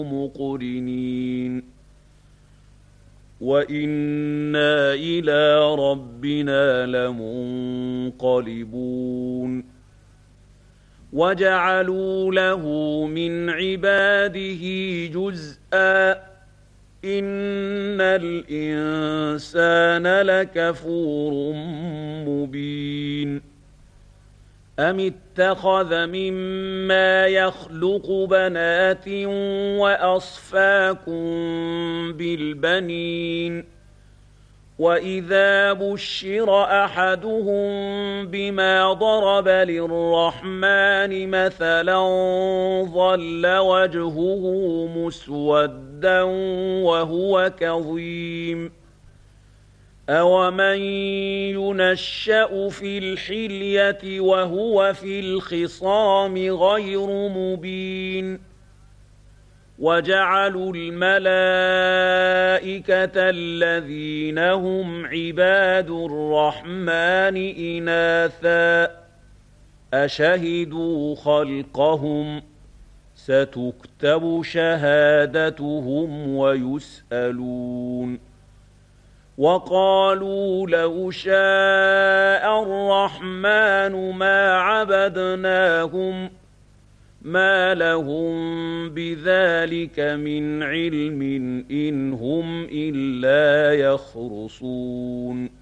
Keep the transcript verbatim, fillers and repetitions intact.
مقرنين وإنا إلى ربنا لمنقلبون وجعلوا له من عباده جزءا إن الإنسان لكفور مبين أم اتخذ مما يخلق بنات وأصفاكم بالبنين وإذا بشر أحدهم بما ضرب للرحمن مثلا ظل وجهه مسودا وهو كظيم أومن ينشأ في الحلية وهو في الخصام غير مبين وجعلوا الملائكة الذين هم عباد الرحمن إناثا أشهدوا خلقهم ستكتب شهادتهم ويسألون وقالوا لو شاء الرحمن ما عبدناهم ما لهم بذلك من علم إن هم إلا يخرصون